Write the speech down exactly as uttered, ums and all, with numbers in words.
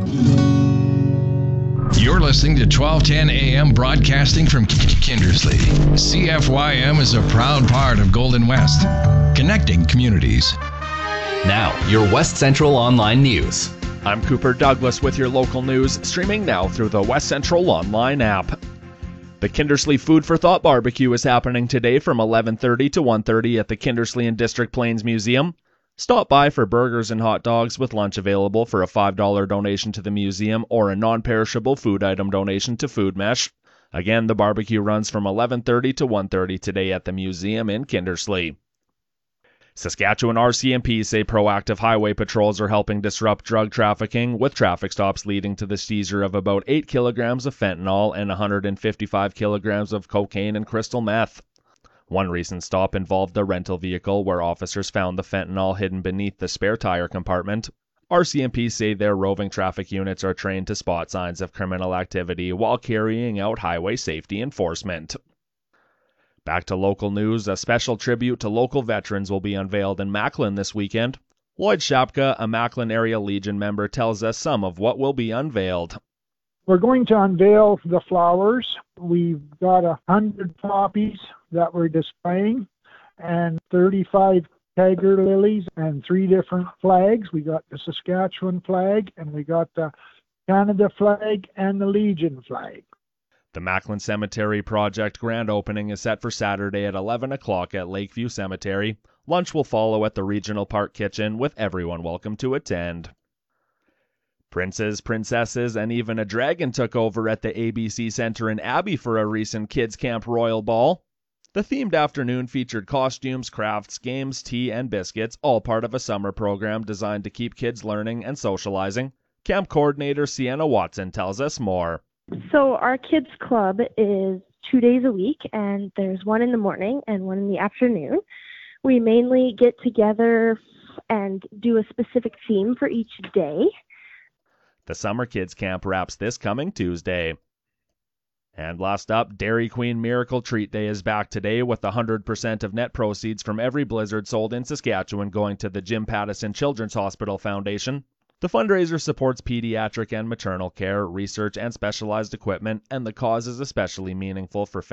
You're listening to twelve ten A M broadcasting from Kindersley. C F Y M is a proud part of Golden West, connecting communities. Now, your West Central Online News. I'm Cooper Douglas with your local news, streaming now through the West Central Online app. The Kindersley Food for Thought Barbecue is happening today from eleven thirty to one thirty at the Kindersley and District Plains Museum. Stop by for burgers and hot dogs with lunch available for a five dollars donation to the museum or a non-perishable food item donation to Food Mesh. Again, the barbecue runs from eleven thirty to one thirty today at the museum in Kindersley. Saskatchewan R C M P say proactive highway patrols are helping disrupt drug trafficking, with traffic stops leading to the seizure of about eight kilograms of fentanyl and one hundred fifty-five kilograms of cocaine and crystal meth. One recent stop involved a rental vehicle where officers found the fentanyl hidden beneath the spare tire compartment. R C M P say their roving traffic units are trained to spot signs of criminal activity while carrying out highway safety enforcement. Back to local news, a special tribute to local veterans will be unveiled in Macklin this weekend. Lloyd Shapka, a Macklin Area Legion member, tells us some of what will be unveiled. We're going to unveil the flowers. We've got a hundred poppies that we're displaying and thirty-five tiger lilies and three different flags. We got the Saskatchewan flag and we got the Canada flag and the Legion flag. The Macklin Cemetery Project grand opening is set for Saturday at eleven o'clock at Lakeview Cemetery. Lunch will follow at the Regional Park Kitchen, with everyone welcome to attend. Princes, princesses, and even a dragon took over at the A B C Centre in Abbey for a recent Kids Camp Royal Ball. The themed afternoon featured costumes, crafts, games, tea, and biscuits, all part of a summer program designed to keep kids learning and socializing. Camp coordinator Sienna Watson tells us more. So our kids club is two days a week, and there's one in the morning and one in the afternoon. We mainly get together and do a specific theme for each day. The Summer Kids Camp wraps this coming Tuesday. And last up, Dairy Queen Miracle Treat Day is back today, with one hundred percent of net proceeds from every blizzard sold in Saskatchewan going to the Jim Pattison Children's Hospital Foundation. The fundraiser supports pediatric and maternal care, research, and specialized equipment, and the cause is especially meaningful for